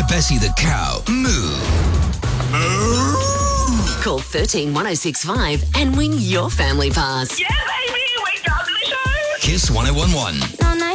Hear Bessie the cow moo. Call 13 1065 and win your family pass. Yeah, baby, wake up the show. Kiss 1011.